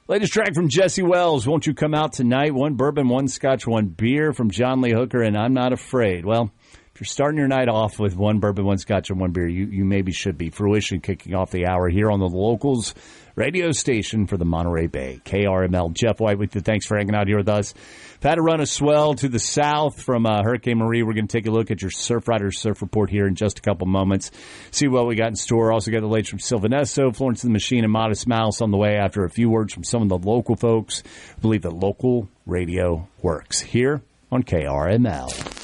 Latest track from Jesse Wells, Won't You Come Out Tonight? 1 bourbon, 1 scotch, 1 beer from John Lee Hooker, and I'm Not Afraid. Well, if you're starting your night off with 1 bourbon, 1 scotch, and 1 beer, you maybe should be. Fruition kicking off the hour here on the Locals radio station for the Monterey Bay. KRML. Jeff White with you. Thanks for hanging out here with us. I've had to run a swell to the south from Hurricane Marie. We're going to take a look at your Surf Riders Surf Report here in just a couple moments. See what we got in store. Also got the latest from Sylvanesso, Florence and the Machine, and Modest Mouse on the way after a few words from some of the local folks who believe that local radio works here on KRML.